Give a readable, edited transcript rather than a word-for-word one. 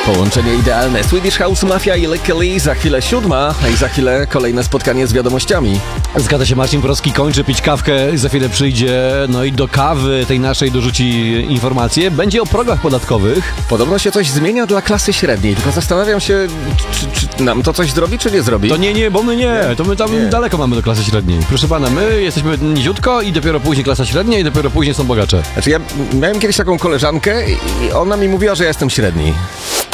Połączenie idealne. Swedish House Mafia i Kelly. Za chwilę 7 i za chwilę kolejne spotkanie z wiadomościami. Zgadza się, Marcin Porowski kończy pić kawkę i za chwilę przyjdzie, no i do kawy tej naszej dorzuci informacje. Będzie o progach podatkowych. Podobno się coś zmienia dla klasy średniej, tylko zastanawiam się, czy nam to coś zrobi, czy nie zrobi. To nie, bo my nie. To my tam daleko mamy do klasy średniej. Proszę pana, my jesteśmy niziutko i dopiero później klasa średnia i dopiero później są bogacze. Znaczy ja miałem kiedyś taką koleżankę i ona mi mówiła, że ja jestem średni.